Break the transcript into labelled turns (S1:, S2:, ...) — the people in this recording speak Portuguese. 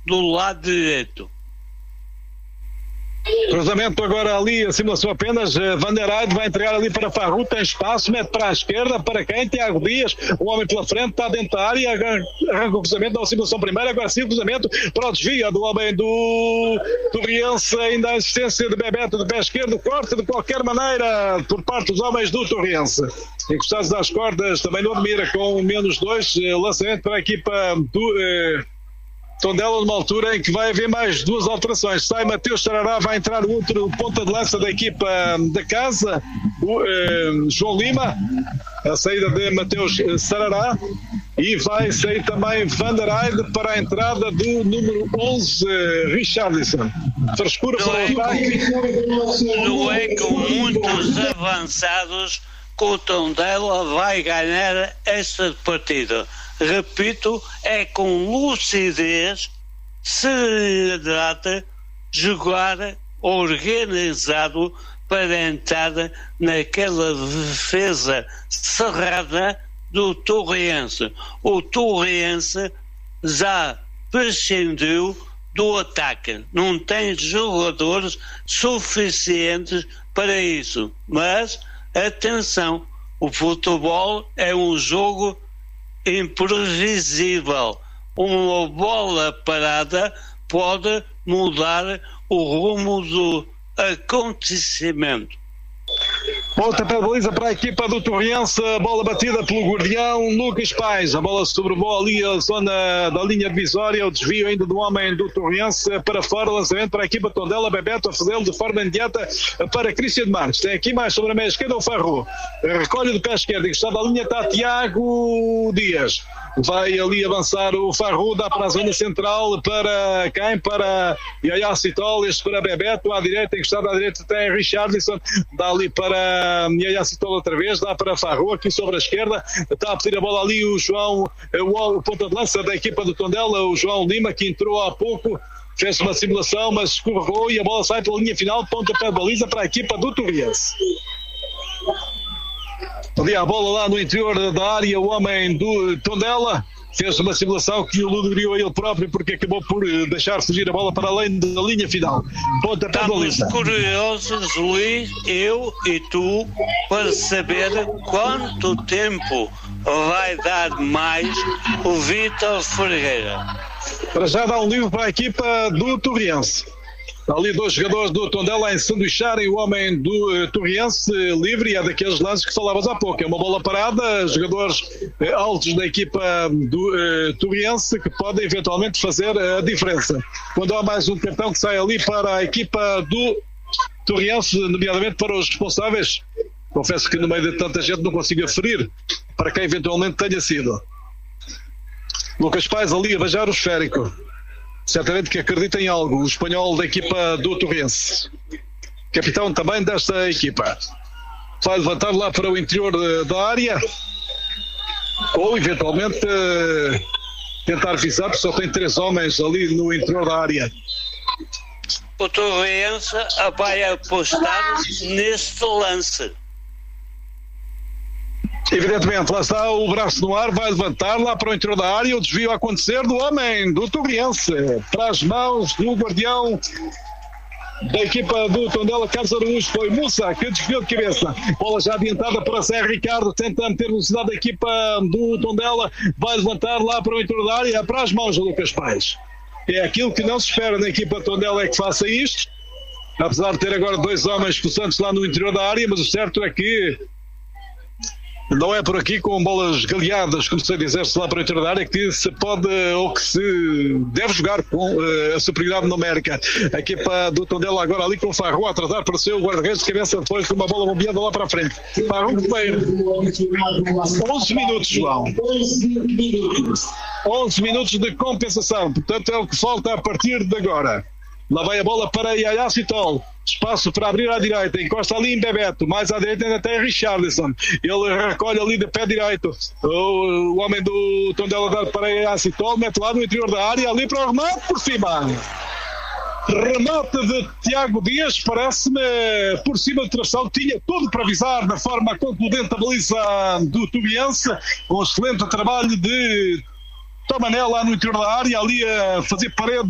S1: do lado direito.
S2: Cruzamento agora ali, a simulação apenas. Van der Eyde vai entregar ali para Farru, tem espaço, mete para a esquerda, para quem? Tiago Dias, o homem pela frente, está dentro da área, arranca o cruzamento, dá a simulação primeira, agora sim o cruzamento para o desvio do homem do Torriense, ainda a assistência de Bebeto de pé esquerdo, corte de qualquer maneira por parte dos homens do Torriense. Encostados às cordas, também no Admira com -2, lançamento para a equipa do Tondela, numa altura em que vai haver mais duas alterações. Sai Mateus Sarará, vai entrar o outro ponta de lança da equipa da casa, o João Lima, a saída de Mateus Sarará, e vai sair também Van der Eyde para a entrada do número 11, Richarlison. Frescura para o ataque.
S1: Não é com muitos avançados que o Tondela vai ganhar esta partida. Repito, é com lucidez, serenidade, jogar organizado para entrar naquela defesa cerrada do Torriense. O Torriense já prescindiu do ataque, não tem jogadores suficientes para isso. Mas, atenção, o futebol é um jogo imprevisível. Uma bola parada pode mudar o rumo do acontecimento.
S2: Pontapé de baliza para a equipa do Torriense, bola batida pelo guardião Lucas Pais, a bola sobrevoa ali a zona da linha divisória, o desvio ainda do homem do Torriense para fora, lançamento para a equipa Tondela, Bebeto a fazê-lo de forma imediata para Cristian Marques. Tem aqui mais sobre a meia esquerda o Farru, recolhe do pé esquerdo, encostado à linha está Tiago Dias, vai ali avançar o Farru, dá para a zona central, para quem? Para Yaya Citol, este para Bebeto, à direita, encostado à direita tem Richarlison, dá ali para Yaya Citol outra vez, dá para Farru, aqui sobre a esquerda, está a pedir a bola ali o João, o ponta de lança da equipa do Tondela, o João Lima, que entrou há pouco, fez uma simulação, mas escorregou e a bola sai pela linha final, pontapé de baliza para a equipa do Torriense. Ali a bola lá no interior da área, o homem do Tondela fez uma simulação que o ludibriou a ele próprio porque acabou por deixar fugir a bola para além da linha final.
S1: Estamos curiosos, Luís, eu e tu, para saber quanto tempo vai dar mais o Vítor Ferreira.
S2: Para já dá um livro para a equipa do Torriense. Ali dois jogadores do Tondela a ensanduicharem o homem do Torriense livre, e é daqueles lances que falavas há pouco. É uma bola parada, jogadores altos da equipa do Torriense que podem eventualmente fazer a diferença. Quando há mais um cartão que sai ali para a equipa do Torriense, nomeadamente para os responsáveis, confesso que no meio de tanta gente não consigo aferir para quem eventualmente tenha sido. Lucas Pais ali a beijar o esférico. Certamente que acredita em algo, o espanhol da equipa do Torriense, capitão também desta equipa. Vai levantar lá para o interior da área ou eventualmente tentar visar, porque só tem 3 homens ali no interior da área.
S1: O Torriense vai apostar neste lance.
S2: Evidentemente, lá está o braço no ar, vai levantar lá para o interior da área, o desvio a acontecer do homem do Torriense para as mãos do guardião da equipa do Tondela, Carlos Araújo. Foi Mussa que desviou de cabeça, bola já adiantada para Zé Ricardo, tentando ter velocidade da equipa do Tondela, vai levantar lá para o interior da área, para as mãos do Lucas Pais. É aquilo que não se espera na equipa Tondela, é que faça isto, apesar de ter agora 2 homens possantes lá no interior da área, mas o certo é que não é por aqui com bolas galeadas, como se dizer-se lá para o interior da área, que se pode ou que se deve jogar com a superioridade numérica. A equipa do Tondela agora ali com o Farru a atrasar para o seu guarda-redes de cabeça depois de uma bola bombeada lá para a frente. Farru veio 11 minutos, João. 11 minutos de compensação, portanto é o que falta a partir de agora. Lá vai a bola para Yaya Citol. Espaço para abrir à direita. Encosta ali em Bebeto. Mais à direita ainda tem Richarlison. Ele recolhe ali de pé direito. O homem do Tondela dá para Yaya Citol. Mete lá no interior da área. Ali para o remate por cima. Remate de Tiago Dias. Parece-me por cima do travessão. Tinha tudo para avisar da forma concludente da baliza do Torriense. Um excelente trabalho de Tomané lá no interior da área, ali a fazer parede